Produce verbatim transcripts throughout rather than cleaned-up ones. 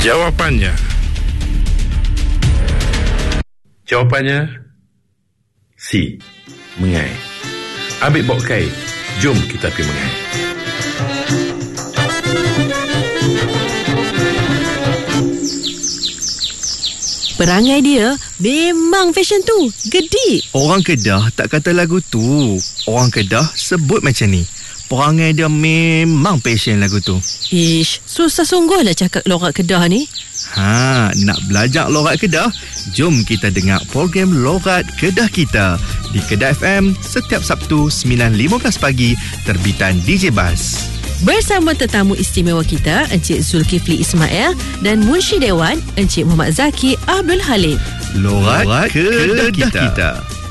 Jawapannya Jawapannya C. Mengai. Ambil bok kain. Jom kita pergi mengai. Perangai dia memang fashion tu. Gedik. Orang Kedah tak kata lagu tu. Orang Kedah sebut macam ni. Perangai dia memang passion lagu tu. Ish, susah sungguh lah cakap lorat Kedah ni. Ha, nak belajar lorat Kedah? Jom kita dengar program Lorat Kedah Kita di Kedah F M setiap Sabtu sembilan lima belas pagi terbitan D J Bas. Bersama tetamu istimewa kita Encik Zulkifli Ismail dan Munshi Dewan Encik Muhammad Zaki Abdul Halim. Lorat, Lorat Kedah, Kedah Kita, Kita.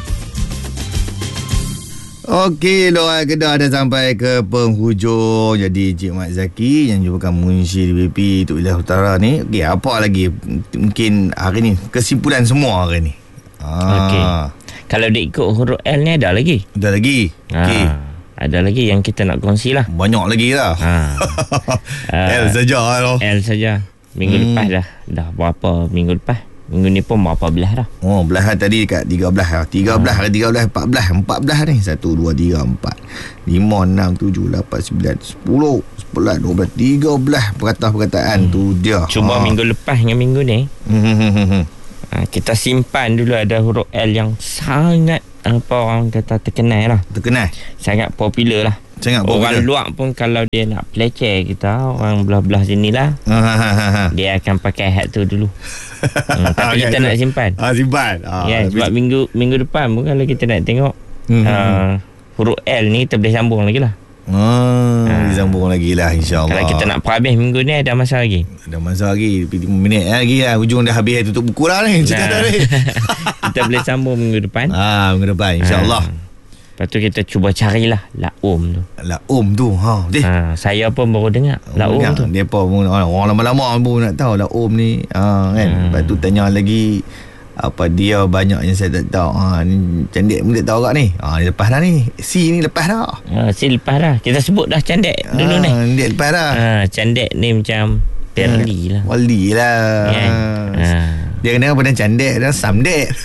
Okey, Lorat Kedah dah sampai ke penghujung. Jadi Encik Mat Zaki yang merupakan Munshi D B P untuk wilayah utara ni, okey, apa lagi mungkin hari ni kesimpulan semua hari ni? Ah. Okey. Kalau dia ikut huruf L ni ada lagi? Ada lagi. Okey. Ah. Ada lagi yang kita nak kongsi lah. Banyak lagi lah. Ha. L saja lah. L saja. Minggu hmm. lepas dah. Dah berapa minggu lepas? Minggu ni pun berapa belah dah. Oh, belahan tadi dekat tiga belas lah. tiga belas ke tiga belas, empat belas. empat belas ni. satu, dua, tiga, empat, lima, enam, tujuh, lapan, sembilan, sepuluh, sebelas, dua belas, tiga belas perkataan-perkataan hmm. tu dia. Cuma ha. minggu lepas dengan minggu ni hmm. ha, kita simpan dulu ada huruf L yang sangat apa orang kata terkenal lah. Terkenal. Sangat popular lah. Sangat popular. Orang luar pun kalau dia nak peleceh kita, orang belah-belah sini lah, dia akan pakai hat tu dulu. hmm, tapi okay, kita nak simpan. Ah, simpan. Ah, ya, sebab bis- minggu minggu depan pun kalau kita nak tengok hmm. uh, huruf L ni kita boleh sambung lagi lah. Ah, ha. Disambung lagi lah, insyaAllah. Kalau kita nak perhabis minggu ni, ada masa lagi. Ada masa lagi lima minit lagi lah. Ujung dah habis tutup buku lah ni. Nah. Kita boleh sambung minggu depan. Ah, minggu depan, insyaAllah. Ha. Lepas tu kita cuba carilah Laum tu. Laum tu ha. ha Saya pun baru dengar Laum dengar. tu. Dia pun orang lama-lama pun nak tahu Laum ni ha, kan. Hmm. Lepas tu tanya lagi apa dia banyak yang saya tak tahu. Ha, ni Candek pun tak tahu kat ni. Ha, ni lepas dah ni. C ni lepas dah. Ha, C lepas dah. Kita sebut dah Candek ha, dulu ni. Dia lepas dah. Ha, Candek ni macam Perli ha, lah. Wali lah. Yeah. Ha. Dia kena pada Candek dan Samdek.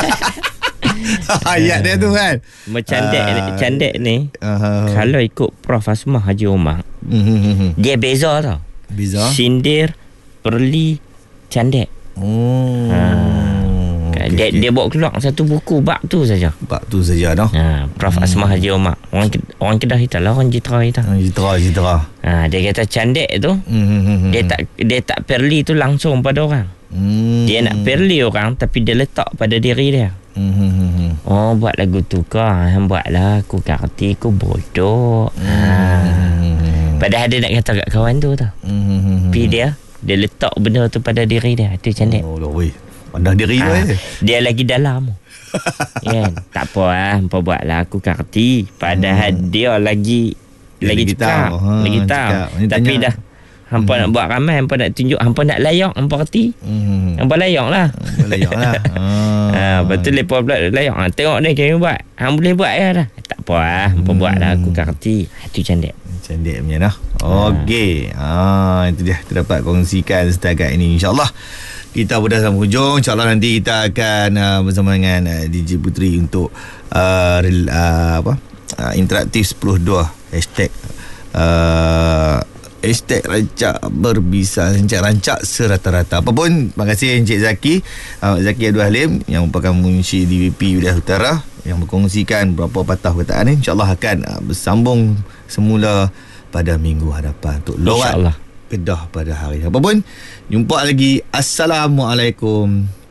Ayat dia tu kan. Macandek uh, Candek ni uh, kalau ikut Prof Asmah Haji Omar, uh, dia beza tau. Beza. Sindir, Perli, Candek. Oh. Ha. Okay, dia, okay. dia bawa keluar satu buku bab tu saja. Bab tu saja dah. Ha, Prof hmm. Asmah Haji Omar. Orang orang Kedah kita lah, orang Jitra kita. Orang Jitra, Jitra. Ha, dia kata Candek tu, hmm. dia tak dia tak Perli tu langsung pada orang. Hmm. Dia nak Perli orang tapi dia letak pada diri dia. Hmm. Oh, buat lagu tu kah? Buatlah, aku tak kerti, aku bodoh. Hmm. Ha. Padahal dia nak kata kat kawan tu tau. Hmm. Tapi dia dia letak benda tu pada diri dia. Itu Candek. Oh, weh. Pandang diri tu ha. eh. Dia lagi dalam. Kan? Tak apa lah, hampa buatlah, aku tak kerti. Padahal hmm. dia lagi dia lagi cekap, ha, lagi tahu. Tapi tanya. Dah hampa hmm. nak buat ramai, hampa nak tunjuk, hampa nak layak, hampa kerti. Hmm. Hampa layak lah. Hampa layak lah. Ha, lepas tu lepas pula layak. Ha, tengok ni kami buat. Hampa boleh buat ya dah. Tak apa lah, hampa hmm. buat lah, aku tak kerti. Itu Candek. Candek punya dah. Okey. Ha. ha, itu dia terdapat kongsikan setakat ini, insyaAllah. Kita dah sampai hujung. InsyaAllah nanti kita akan uh, bersama dengan uh, D J Puteri untuk uh, uh, apa uh, interaktif sepuluh dua hashtag uh, hashtag rancak berbisa, rancak serata-rata. Apa pun, terima kasih Encik Zaki uh, Zaki Abdul Halim yang merupakan Munshi D B P Wilayah Utara yang berkongsikan beberapa patah perkataan ni. InsyaAllah akan uh, bersambung semula pada minggu hadapan untuk Lorat Kedah pada hari. Apa pun, jumpa lagi. Assalamualaikum.